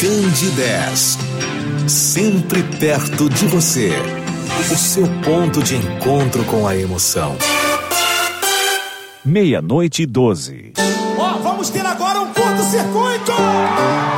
Candidez, sempre perto de você. O seu ponto de encontro com a emoção. 00:12. Vamos ter agora um curto-circuito!